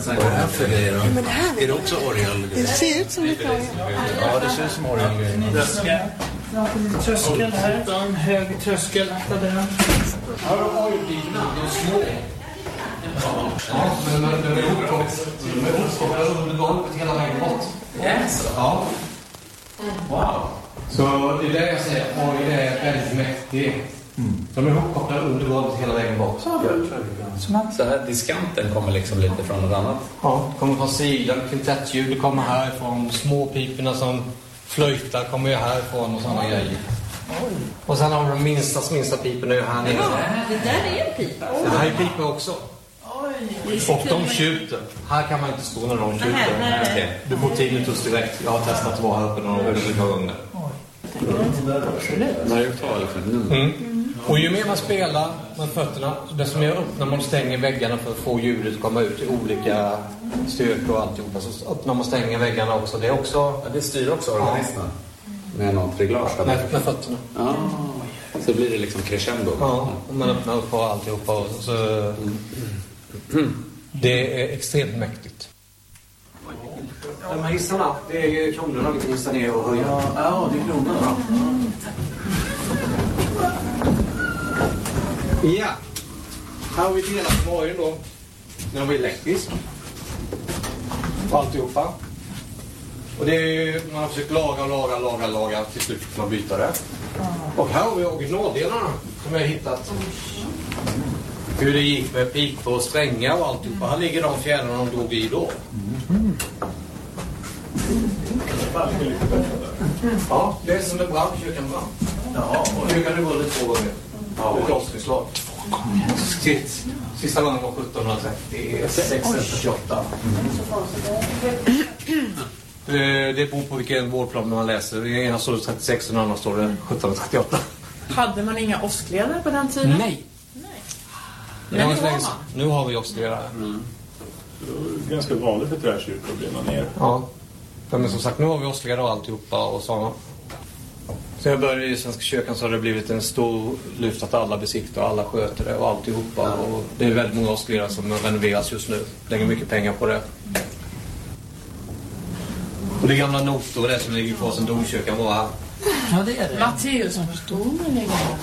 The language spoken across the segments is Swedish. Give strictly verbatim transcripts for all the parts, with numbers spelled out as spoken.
Vad är det här för grejer då? Men det här är det också orgel? Det ser ut som lite orgel. Ja, det ser ut som orgel. Tröskel här. En hög tröskel. Där. Ja, de har ju dina. De är små. Ja, men de är uppkopplade under golvet hela vägen bort. Yes. Ja. Wow. Så det är det jag säger. Orgel är väldigt mäktig. Mm. De är uppkopplade under golvet hela vägen bort. Så här diskanten kommer liksom lite från något annat. Ja, det kommer från sidan. Kvintettljud kommer härifrån. Småpiporna som flöjtar kommer ju härifrån och sådana grejer. Oj. Och sen har vi de minsta, minsta piporna ju här nere. Ja, det där är en pipa. Det här är pipor också. Oj. Och de tjuter. Här kan man inte stå när de tjuter. Nej, nej. Du får tinnitus direkt. Jag har testat att vara här uppe några olika gånger. Mm. Och ju mer man spelar med fötterna, desto mer öppnar man och stänger väggarna för att få ljudet att komma ut i olika styrkor och alltihopa. Så öppnar man och stänger väggarna också. Det är också... Ja, det styr också organisterna. Med något reglage. Med, med fötterna. Ja. Så blir det liksom crescendo. Ja, och man öppnar upp och alltihopa. Och så... Mm. Det är extremt mäktigt. De här hissarna, det är kronorna vi kan hissa ner och höja. Ja, det är kronorna. Ja, här har vi delat på morgon då. Den har vi elektrisk. Och alltihopa. Och det är, man har försökt laga, laga, laga, laga. Till slut får man byta det. Och här har vi originaldelarna som jag har hittat. Hur det gick med pipor och strängar och alltihopa. Här ligger de fjärrarna de drog i då. Mm. Ja, det är som en brand, kyrkan brann. Ja, och nu kan det gå lite två gånger. Ja, ett klosterslag. Sist, sista gången var sjutton trettiosex eller trettioåtta. Det, det beror på vilken vårdplan man läser. I ena står det trettiosex och den andra står det sjutton trettioåtta. Hade man inga åskledare på den tiden? Nej. Nej. Men nu, har man. nu har vi åskledare. Mm. Det är ganska vanligt för träkyrkor att brinna ner. Ja. Men som sagt, nu har vi åskledare och alltihopa och sådana. Så jag började i Svenska kyrkan så har det blivit en stor lyft att alla besiktar och alla sköter det och alltihopa. Ja. Och det är väldigt många åskledare som renoveras just nu. Lägger mycket pengar på det. Och det gamla notor det som ligger på sen domkyrkan var här. Ja, det är det. Matteus som förstår mig lägger här.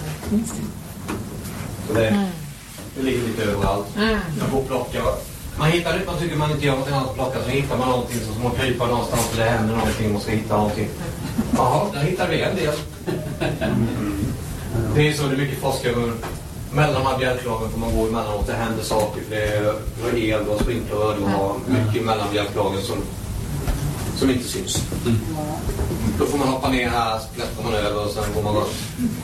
Så det, mm. det ligger lite överallt. Mm. Jag får plocka. Man hittar det, man tycker man inte gör någonting annat att plocka, så hittar man någonting som man kryper någonstans och det händer någonting och ska hitta någonting. Jaha, där hittar vi en del. Det är så det är mycket forskare mellan de här bjälklagen får man gå emellanåt. Det händer saker, för det är el och sprinkler och du har mycket mellan bjälklagen som, som inte syns. Mm. Då får man hoppa ner här, så klättrar man över och sen går man runt.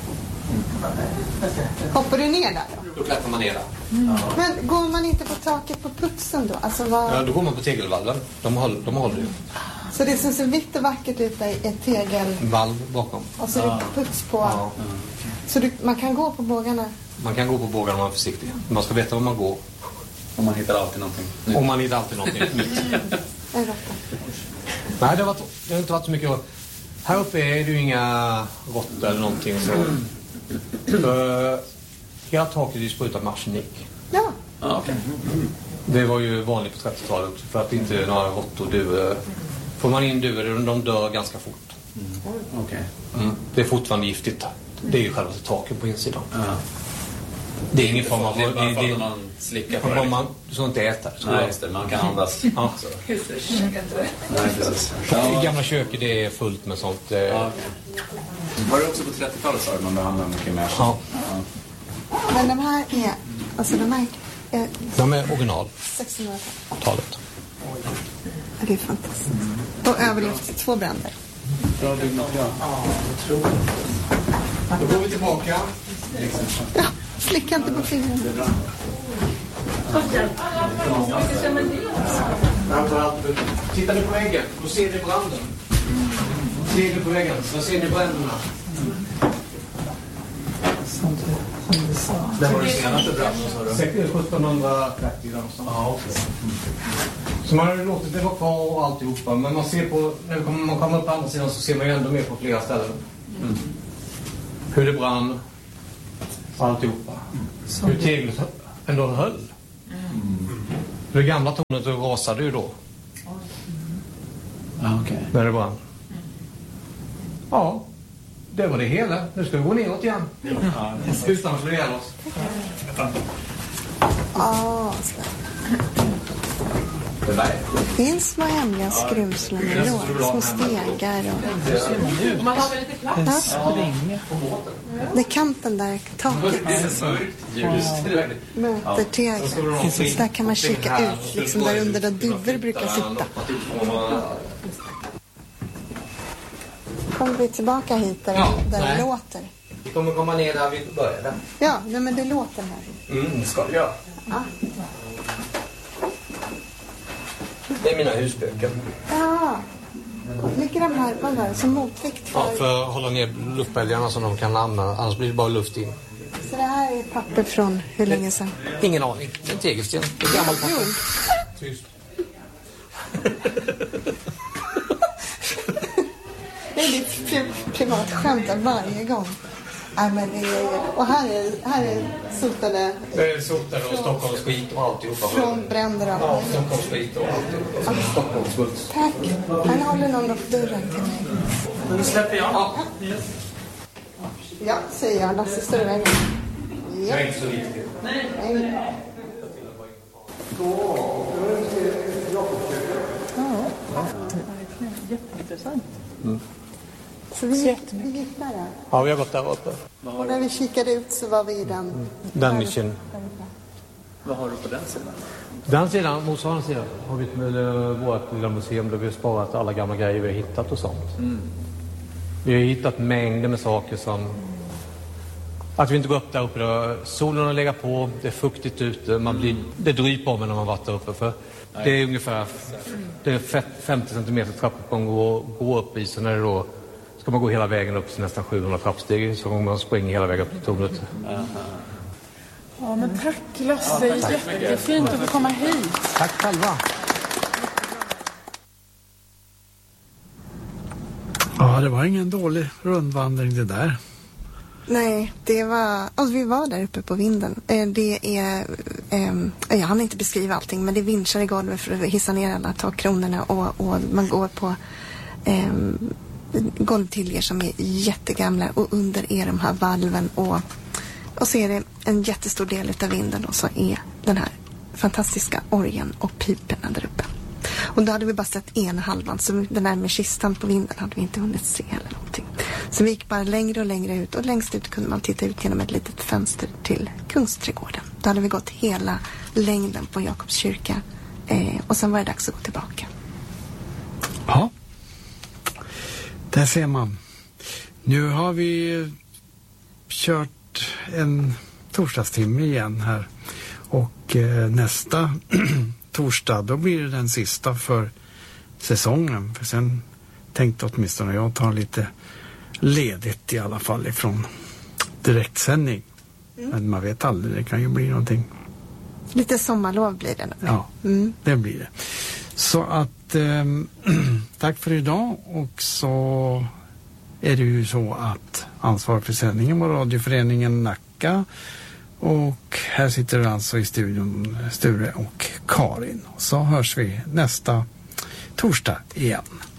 Hoppar du ner där då? Då klättrar man ner där. Mm. Men går man inte på taket på putsen då? Alltså vad... Ja, då går man på tegelvallen. De håller, de håller ju. Så det som ser vitt och vackert ut är ett tegelvalv bakom. Och så är det puts på. Ja. Så du, man kan gå på bågarna? Man kan gå på bågarna om man är försiktig. Man ska veta var man går. Om man hittar alltid någonting. Om man hittar alltid någonting nytt. Nej, det har, varit, det har inte varit så mycket. Här uppe är det ju inga råttor eller någonting så. För hela taket är ju sprutat med arsenik. Ja. Ah, okay. Det var ju vanligt på trettiotalet för att inte några råttor dör. Får man in duvor, de dör ganska fort. Mm. Okay. Mm. Det är fortfarande giftigt. Det är ju själva taket på insidan. Ja. Det är ingen form av... Det är bara för att man slickar på det. Man, du ska inte äta det. Nej, just det. Man kan andas. Ja. Nej, precis. Ja. I gamla köket det är fullt med sånt. Ja, okay. Var det också på trettiotalet så man behandlar mycket mer? Ja. ja. Men de här är... Alltså de här är... De är original. sexhundratalet. Det är fantastiskt. Och överlevt två bränder. Bra byggnad. Ja, jag tror det. Då går vi tillbaka. Ja, slicka inte på fingrarna. Tittar ni på väggen, då ser ni branden. Ser ni på väggen, så ser ni bränderna. Det var det senaste branden. sjuttonhundratrettio någonstans. Ja, okej. Så man har låtit det vara kvar och alltihopa. Men man ser på, när man kommer upp på andra sidan så ser man ju ändå mer på flera ställen. Mm. Hur det brann. Alltihopa. Mm. Hur teglet ändå höll. Mm. Det gamla tornet rasade ju då. Ja, okej. Okay. När det brann. Ja, det var det hela. Nu ska vi gå neråt igen. Ja, utan att slå ihjäl oss. Ja, det finns små hemliga skrymslen då. Små stegar och... Man har väl lite plats? Ja. Det är kanten där, taket. Möter tegel. Så där kan man kika ut, liksom där under där duvor brukar sitta. Kommer vi tillbaka hit där, ja, där det låter? Vi kommer komma ner där vi började. Ja, nej, men det låter här. Mm, det ska vi göra. Ja. Det är mina husböcker. Ja. Ligger de här på här som motvikt för... Ja, för att hålla ner luftbälgarna som de kan använda. Annars blir det bara luft in. Så det här är papper från hur länge sedan? Ingen aning. Det är en tegelsten. Det är gammalt papper. Tyst. Det är ditt pri- privat skämt varje gång. Ja, men det är, och här är, här är sotade... Det är sotade och Stockholms skit och alltihopa. Från bränder och... Ja, Stockholms skit och alltihopa. Ja. Stockholms smuts. Tack. Han håller någon upp dörren till mig. Nu släpper jag. Ja, ja säger jag. Lasse står i vägen. Det är inte så viktigt. Nej. Ja. Jätteintressant. Mm. Så vi, vi gick där. Ja, vi har gått där uppe. Och när vi kikade ut så var vi i den... Mm. Den nischen. Vad har du på den sidan? Den sidan, motsvarande sidan, har vi med vårt lilla museum där vi har sparat alla gamla grejer vi har hittat och sånt. Mm. Vi har hittat mängder med saker som... Att vi inte går upp där uppe då. Solen har legat på, det är fuktigt ute, man blir, det dryper om när man varit där uppe. För det är ungefär det är femtio centimeter trappuppgång att gå upp i, så när det då ska man gå hela vägen upp till nästan sjuhundra trappsteg så man springer hela vägen upp till tornet. Ja, men tack Lasse, jättefint att få komma hit. Tack själva. Ja, det var ingen dålig rundvandring det där. Nej, det var... Alltså vi var där uppe på vinden. Det är... Eh, jag hann inte beskriva allting, men det är vinschar i golvet för att hissa ner alla takkronorna och, och man går på eh, golvtiljer som är jättegamla och under är de här valven och, och så är det en jättestor del av vinden och så är den här fantastiska orgeln och piperna där uppe. Och då hade vi bara sett ena halvan, så den där med kistan på vinden hade vi inte hunnit se eller någonting. Så vi gick bara längre och längre ut och längst ut kunde man titta ut genom ett litet fönster till Kungsträdgården. Då hade vi gått hela längden på Jakobs kyrka eh, och sen var det dags att gå tillbaka. Ja, där ser man. Nu har vi kört en torsdagstimme igen här och eh, nästa torsdag då blir det den sista för säsongen. För sen tänkte åtminstone jag ta lite ledigt i alla fall ifrån direktsändning. Mm. Men man vet aldrig, det kan ju bli någonting. Lite sommarlov blir det. Ja, mm. det blir det. Så att eh, tack för idag och så är det ju så att ansvar för sändningen var radioföreningen Nacka och här sitter alltså i studion Sture och Karin. Så hörs vi nästa torsdag igen.